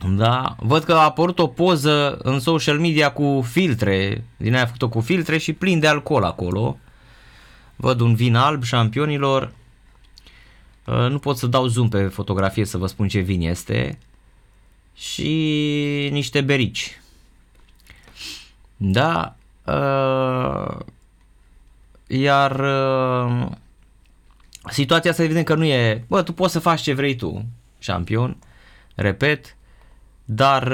Da, văd că a apărut o poză în social media cu filtre, din aia făcut-o cu filtre și plin de alcool acolo. Văd un vin alb Șampionilor. Nu pot să dau zoom pe fotografie să vă spun ce vin este. Și niște berici. Da. Iar situația asta evident că nu e... Bă, tu poți să faci ce vrei tu, șampion. Repet. Dar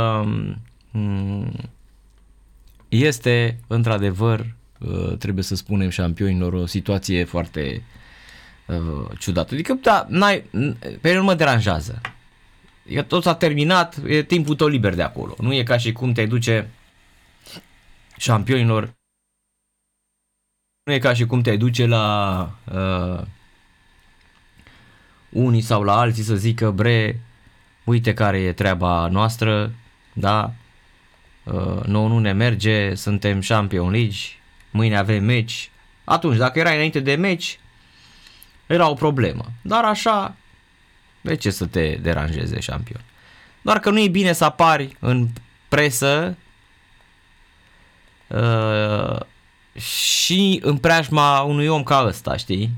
este într-adevăr, trebuie să spunem Șampionilor, o situație foarte ciudată. Adică, da, pe mine nu mă deranjează. Adică tot s-a terminat, e timpul tău liber de acolo. Nu e ca și cum te duce Șampionilor. Nu e ca și cum te duce la unii sau la alții să zică, bre, uite care e treaba noastră, da, nouă nu ne merge, suntem Champions League, mâine avem meci. Atunci, dacă erai înainte de meci, era o problemă. Dar așa, de ce să te deranjeze, șampion? Doar că nu e bine să apari în presă și în preajma unui om ca ăsta, știi?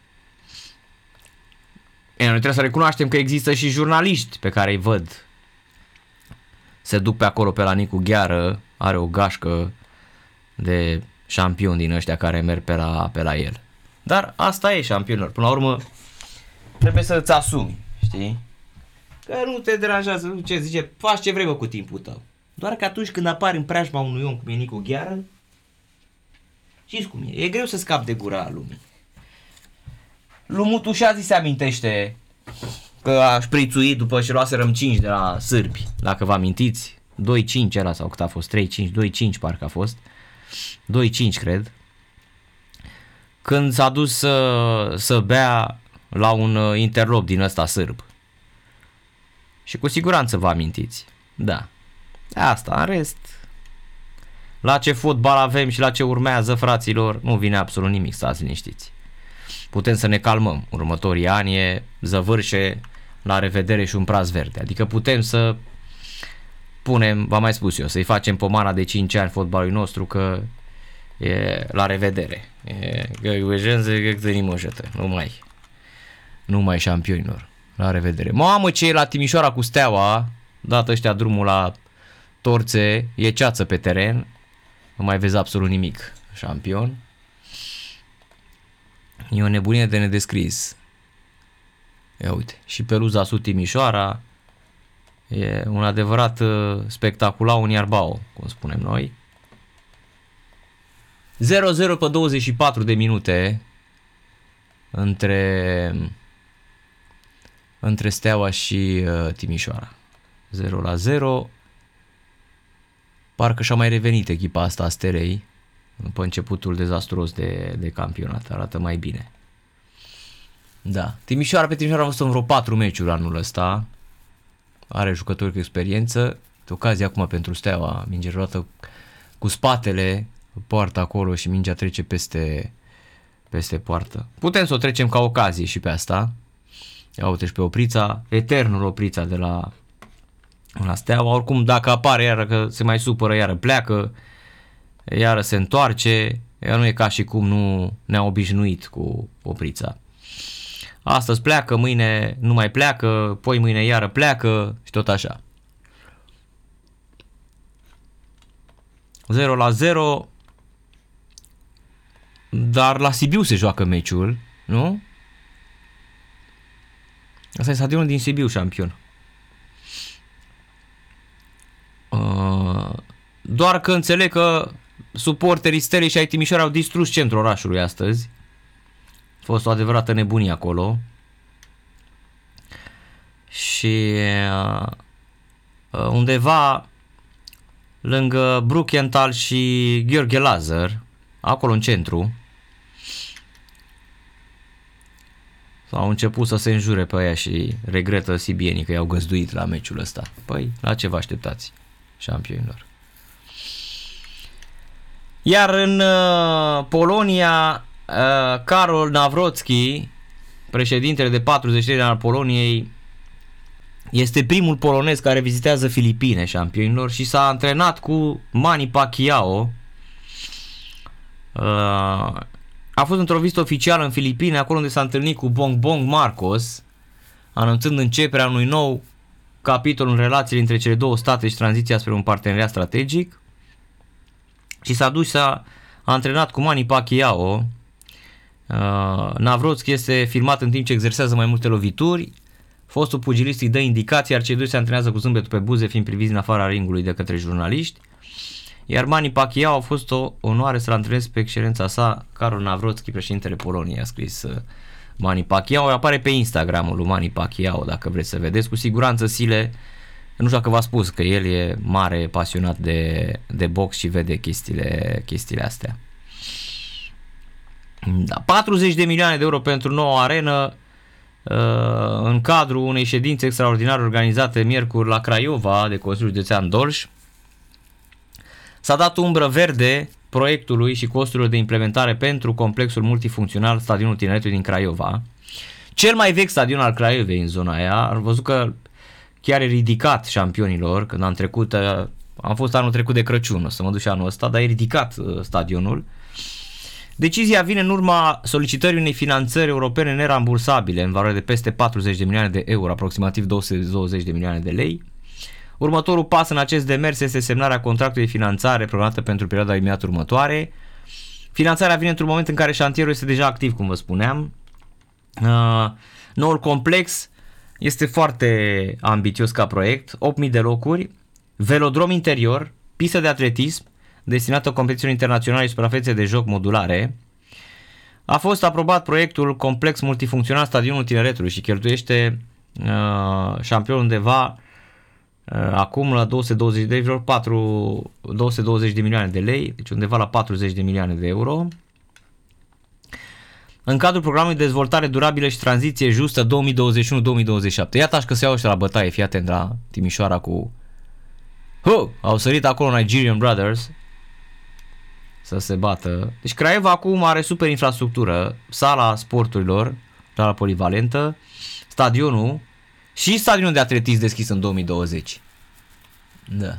Noi trebuie să recunoaștem că există și jurnaliști pe care îi văd. Se duc pe acolo pe la Nicu Gheară, are o gașcă de șampioni din ăștia care merg pe la el. Dar asta e, Șampionilor. Până la urmă trebuie să îți asumi, știi? Că nu te deranjează, ce zice, faci ce vrei bă cu timpul tău. Doar că atunci când apari în preajma unui om cum e Nicu Gheară, știți cum e greu să scapi de gura lumii. Lui Mutușazi se amintește că a șprițuit după ce luaserăm 5 de la sârbi, dacă vă amintiți, 2-5 era sau cât a fost, 3-5, 2-5 parcă a fost, 2-5 cred, când s-a dus să bea la un interlop din ăsta sârb. Și cu siguranță vă amintiți, da, asta, în rest, la ce fotbal avem și la ce urmează, fraților, nu vine absolut nimic, stați liniștiți. Putem să ne calmăm. Următorii ani e zăvârșe, la revedere și un praz verde. Adică putem să punem, v-am mai spus eu, să-i facem pomana de 5 ani fotbalului nostru că e la revedere. Nu mai Șampionilor. La revedere. Mamă, ce e la Timișoara cu Steaua, dat ăștia drumul la Torțe, e ceață pe teren. Nu mai vezi absolut nimic, șampion. E o nebunie de nedescris. Ia uite, și Peluza Sud Timișoara e un adevărat spectacula un iarbao, cum spunem noi. 0-0 pe 24 de minute între Steaua și Timișoara. 0-0. Parcă și-a mai revenit echipa asta a Stelei după începutul dezastruos de campionat. Arată mai bine. Da. Timișoara a fost în vreo 4 meciuri anul ăsta. Are jucători cu experiență. De ocazie acum pentru Steaua. Minge luată cu spatele, poartă acolo și mingea trece peste poartă. Putem să o trecem ca ocazie și pe asta. Ia uite și pe Oprița. Eternul Oprița de la Steaua. Oricum dacă apare iară că se mai supără, iară pleacă. Iară se întoarce, ea nu e ca și cum nu ne-a obișnuit cu Oprița. Astăzi pleacă, mâine nu mai pleacă, poi mâine iară pleacă și tot așa. 0-0, dar la Sibiu se joacă meciul, nu? Asta e stadionul din Sibiu, șampion. Doar că înțeleg că suporterii Stelei și ai Timișoara au distrus centrul orașului astăzi. A fost o adevărată nebunie acolo. Și undeva lângă Bruckenthal și Gheorghe Lazar, acolo în centru, s-au început să se înjure pe aia și regretă sibienii că i-au găzduit la meciul ăsta. Păi, la ce vă așteptați, șampionilor? Iar în Polonia, Karol Nawrocki, președintele de 43 de ani al Poloniei, Este primul polonez care vizitează Filipine, șampionilor, și s-a antrenat cu Manny Pacquiao. A fost într-o vizită oficială în Filipine, acolo unde s-a întâlnit cu Bongbong Marcos, anunțând începerea unui nou capitol în relațiile între cele două state și tranziția spre un parteneriat strategic. Și s-a dus, s-a antrenat cu Manny Pacquiao. Navrotski este filmat în timp ce exersează mai multe lovituri. Fostul pugilist îi dă indicații, iar cei doi se antrenează cu zâmbetul pe buze, fiind priviți în afara ringului de către jurnaliști. Iar Manny Pacquiao a fost o onoare să-l antreneze pe excelența sa, Karol Nawrocki, președintele Poloniei, a scris Manny Pacquiao. Apare pe Instagramul lui Manny Pacquiao, dacă vreți să vedeți. Cu siguranță Sile, nu știu dacă v-a spus că el e mare pasionat de box și vede chestiile astea. Da, 40 de milioane de euro pentru noua arenă în cadrul unei ședințe extraordinare organizate miercuri la Craiova de Consiliul Județean Dolj. S-a dat umbră verde proiectului și costurilor de implementare pentru complexul multifuncțional Stadionul Tineretului din Craiova. Cel mai vechi stadion al Craiovei în zona aia. Am văzut că chiar e ridicat șampionilor, când am fost anul trecut de Crăciun, o să mă duc și anul ăsta, dar e ridicat stadionul. Decizia vine în urma solicitării unei finanțări europene nerambursabile în valoare de peste 40 de milioane de euro, aproximativ 220 de milioane de lei. Următorul pas în acest demers este semnarea contractului de finanțare programată pentru perioada imediat următoare. Finanțarea vine într-un moment în care șantierul este deja activ, cum vă spuneam. Noul complex este foarte ambițios ca proiect, 8.000 de locuri, velodrom interior, pistă de atletism, destinată competițiilor internaționale și suprafețe de joc modulare. A fost aprobat proiectul complex multifuncțional Stadionul Tineretului și cheltuiește șampionul undeva acum la 220 de milioane de lei, deci undeva la 40 de milioane de euro. În cadrul programului de dezvoltare durabilă și tranziție justă 2021-2027. Iată că se iau ăștia la bătaie, fii atent la Timișoara cu... au sărit acolo Nigerian Brothers să se bată. Deci Craiova acum are super infrastructură, sala sporturilor, sala polivalentă, stadionul și stadionul de atletism deschis în 2020. Da.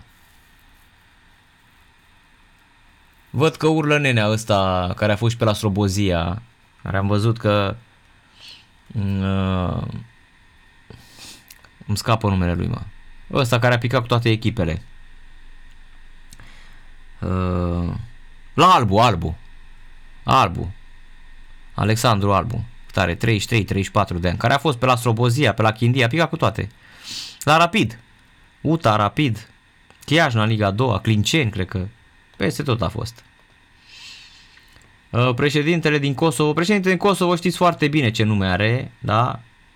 Văd că urlă nenea ăsta care a fost și pe la Slobozia, care am văzut că îmi scapă numele lui, mă. Ăsta care a picat cu toate echipele. La Albu. Alexandru Albu. Tare, 33-34 de ani. Care a fost pe la Slobozia, pe la Chindia, a picat cu toate. La Rapid. UTA, Rapid. Chiajna, Liga 2, Clinceni, cred că. Peste tot a fost. Președintele din Kosovo, știți foarte bine ce nume are, da?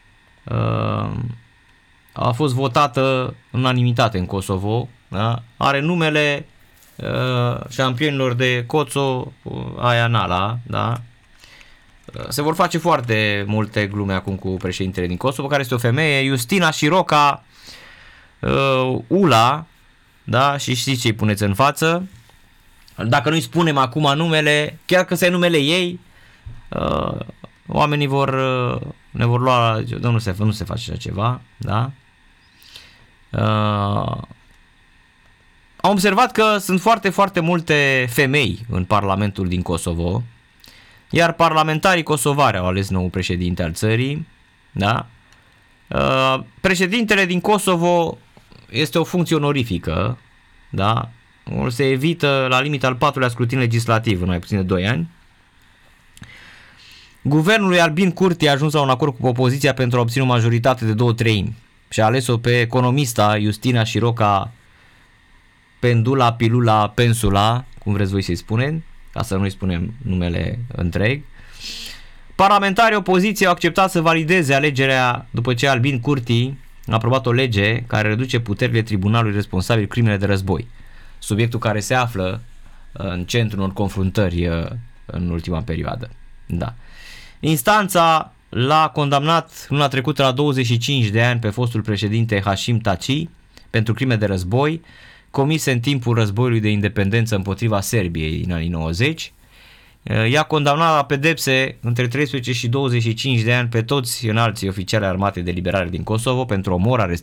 A fost votată în unanimitate în Kosovo, da? Are numele șampionilor de Koco Ayanala, da? Se vor face foarte multe glume acum cu președintele din Kosovo, care este o femeie, Justina Shiroka Ula, da? Și știți ce îi puneți în față. Dacă nu-i spunem acum numele, chiar că se numele ei, oamenii ne vor lua, nu se face așa ceva, da? Am observat că sunt foarte, foarte multe femei în Parlamentul din Kosovo, iar parlamentarii kosovari au ales nou președinte al țării, da? Președintele din Kosovo este o funcție onorifică, da? Se evită la limita al 4-lea scrutin legislativ în mai puțin de 2 ani. Guvernul lui Albin Kurti a ajuns la un acord cu opoziția pentru a obține o majoritate de 2/3 și a ales-o pe economista Justina Shiroka Pendula Pilula Pensula, cum vreți voi să-i spunem, ca să nu-i spunem numele întreg. Parlamentarii opoziției au acceptat să valideze alegerea după ce Albin Kurti a aprobat o lege care reduce puterile tribunalului responsabil crimele de război, subiectul care se află în centrul unor confruntări în ultima perioadă. Da. Instanța l-a condamnat luna trecută la 25 de ani pe fostul președinte Hashim Thaçi pentru crime de război comise în timpul războiului de independență împotriva Serbiei în anii 90. I-a condamnat la pedepse între 13 și 25 de ani pe toți înalții oficiali armate de liberare din Kosovo pentru omor, arestări